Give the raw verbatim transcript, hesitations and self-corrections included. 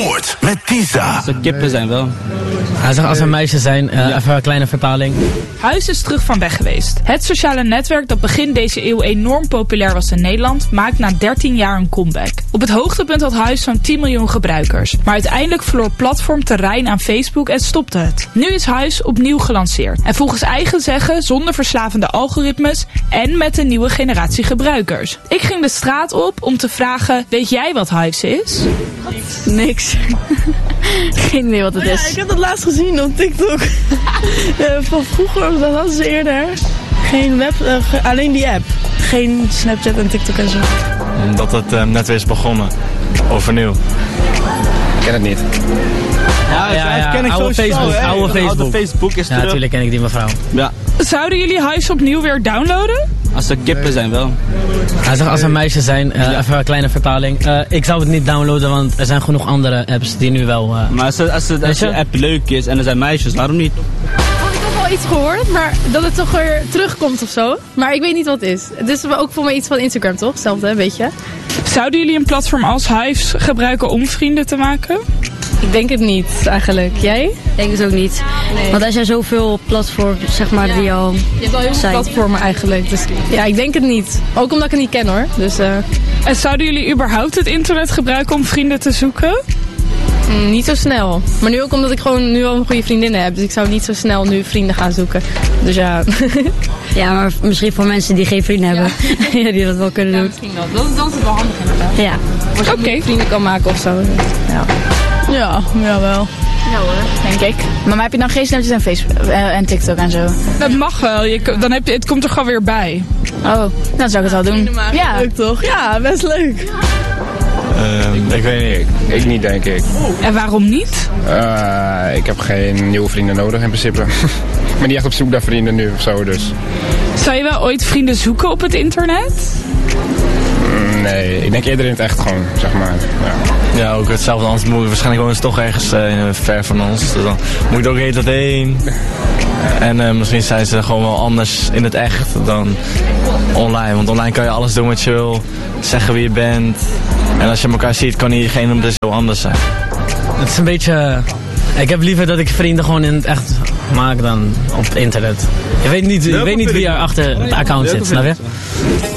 Moord met Tisa. Als er kippen zijn wel. Hij zegt als er meisjes zijn, uh, ja. Even een kleine vertaling. Huis is terug van weg geweest. Het sociale netwerk dat begin deze eeuw enorm populair was in Nederland, maakt na dertien jaar een comeback. Op het hoogtepunt had Huis zo'n tien miljoen gebruikers. Maar uiteindelijk verloor het platform terrein aan Facebook en stopte het. Nu is Huis opnieuw gelanceerd. En volgens eigen zeggen zonder verslavende algoritmes en met een nieuwe generatie gebruikers. Ik ging de straat op om te vragen, weet jij wat Huis is? Niks. Geen idee wat het is. Ja, ik heb dat laatst gezien op TikTok. uh, van vroeger, dat hadden ze eerder. Geen web, uh, ge, alleen die app. Geen Snapchat en TikTok en zo. Omdat het uh, net weer is begonnen. Overnieuw. Ik ken het niet. Ja, ja, ja. Ken ik oude Facebook. Hè? Oude Facebook. Oude Facebook is terug. Ja, natuurlijk ken ik die mevrouw. Ja. Zouden jullie Huis opnieuw weer downloaden? Als er kippen zijn wel. Hij zegt als er meisjes zijn, uh, ja. Even een kleine vertaling. Uh, ik zou het niet downloaden, want er zijn genoeg andere apps die nu wel... Uh, maar als, er, als, er, als de app leuk is en er zijn meisjes, waarom niet? Had ik toch wel iets gehoord, maar dat het toch weer terugkomt of zo. Maar ik weet niet wat het is. Het is ook voor mij iets van Instagram, toch? Hetzelfde, weet je. Zouden jullie een platform als Hives gebruiken om vrienden te maken? Ik denk het niet, eigenlijk. Jij? Ik denk het ook niet. Nee. Want er zijn zoveel platforms, zeg maar, ja. die al Je hebt al heel veel platformen eigenlijk. Dus ja, ik denk het niet. Ook omdat ik het niet ken, hoor. Dus, uh... En zouden jullie überhaupt het internet gebruiken om vrienden te zoeken? Mm, niet zo snel. Maar nu ook omdat ik gewoon nu al een goede vriendinnen heb. Dus ik zou niet zo snel nu vrienden gaan zoeken. Dus ja. Ja, maar misschien voor mensen die geen vrienden hebben. Ja. Ja, die dat wel kunnen ja, doen. Misschien wel. Dat, dat is wel handig inderdaad. Ja. Als je okay. vrienden kan maken of zo. Ja. Ja, jawel. Ja hoor, denk ik. Maar, maar heb je dan geen Snapchat en Facebook uh, en TikTok en zo? Dat mag wel. Je, dan heb je, het komt er gewoon weer bij. Oh, dan zou ik het wel doen. Ja, leuk toch? Ja, best leuk. Uh, ik weet niet. Ik, ik niet, denk ik. En waarom niet? Uh, ik heb geen nieuwe vrienden nodig in principe. Ik ben niet echt op zoek naar vrienden nu of zo, dus. Zou je wel ooit vrienden zoeken op het internet? Nee, ik denk eerder in het echt gewoon, zeg maar. Ja, ja ook hetzelfde. Anders moet ik waarschijnlijk gewoon toch ergens uh, ver van ons. Dus dan moet ik er ook heet dat heen. En uh, misschien zijn ze gewoon wel anders in het echt dan online. Want online kan je alles doen wat je wil, zeggen wie je bent. En als je elkaar ziet, kan diegene dus zo anders zijn. Het is een beetje... Ik heb liever dat ik vrienden gewoon in het echt maak dan op het internet. Je weet niet, je weet niet wie er achter het account zit, snap je?